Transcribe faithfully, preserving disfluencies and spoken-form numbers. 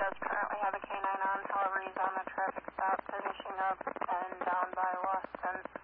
does currently have a canine on, however, he's on a traffic stop finishing up and down by Waston.